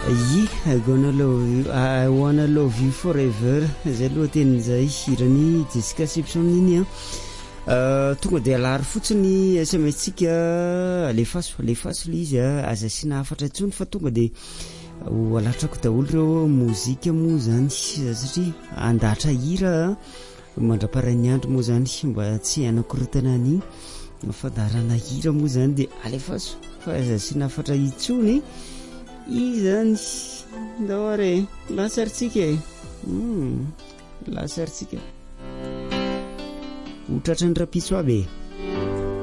I wanna love you forever zay aloha tenin'izay hirany Jessica Simpson iny tonga dia alary fotsiny SMS-tsika alefaso le izy aza sina afatra intsony fa tonga dia alatrako daholo ireo mozika moa zany satria andatra hira mandra-paran'ny andro moa zany mba tsy anakorotana an'iny fadarana hira moa zany dia alefaso fa aza sina afatra intsony izany daore lasaritsika lasaritsika ho tratran'ny rapitso aby